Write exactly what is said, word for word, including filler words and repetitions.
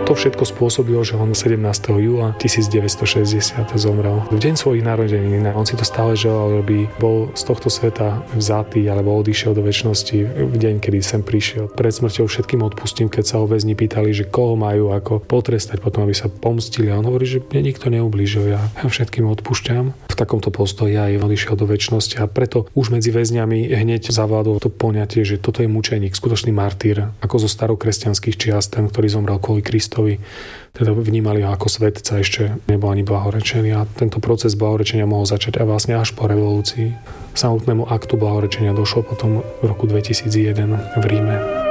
To všetko spôsobilo, že on sedemnásteho júla tisícdeväťstošesťdesiat zomrel. V deň svojich narodenín, on si to stále želal, aby bol z tohto sveta vzatý alebo odišiel do večnosti v deň, kedy sem prišiel. Pred smrťou všetkým odpustím, keď sa ho väzni pýtali, že koho majú ako potrestať potom, aby sa pomstili. A on hovorí, že mne nikto neublížil, ja všetkým odpúšťam. V takomto postoji aj odišiel do večnosti a preto už medzi väzňami hneď zavládlo to poňatie, že toto je mučeník, skutočný martýr, ako zo starokresťanských čiast, ten, ktorý zomrel kvôli Kristovi. Teda vnímali ho ako svetca, ešte nebol ani blahorečený a tento proces blahorečenia mohol začať aj vlastne až po revolúcii. Samotnému aktu blahorečenia došlo potom v roku dvetisícjeden v Ríme.